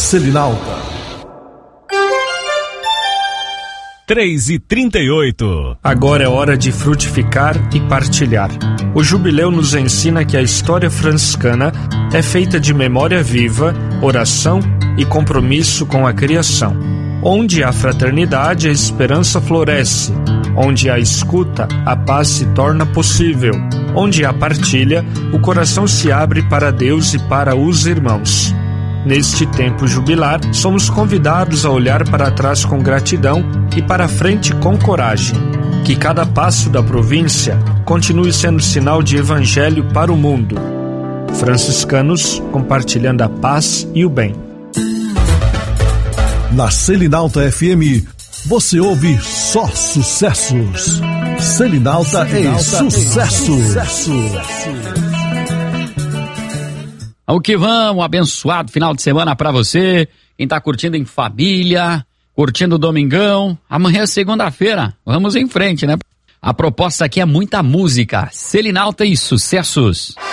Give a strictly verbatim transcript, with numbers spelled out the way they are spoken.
Selinalta. três e trinta e oito. Agora é hora de frutificar e partilhar. O jubileu nos ensina que a história franciscana é feita de memória viva, oração e compromisso com a criação. Onde há fraternidade, a esperança floresce. Onde há escuta, a paz se torna possível. Onde há partilha, o coração se abre para Deus e para os irmãos. Neste tempo jubilar, somos convidados a olhar para trás com gratidão e para frente com coragem. Que cada passo da província continue sendo sinal de evangelho para o mundo. Franciscanos compartilhando a paz e o bem. Na Selinalta F M, você ouve só sucessos. Selinalta em sucesso. O que vamos, abençoado final de semana pra você, quem tá curtindo em família, curtindo o domingão. Amanhã é segunda-feira, vamos em frente, né? A proposta aqui é muita música, Selinalta e sucessos.